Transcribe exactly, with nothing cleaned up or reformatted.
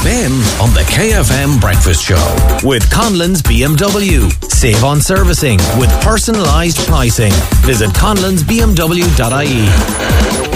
Ben on the K F M Breakfast Show with Conlon's B M W. Save on servicing with personalised pricing. Visit conlons b m w dot i e.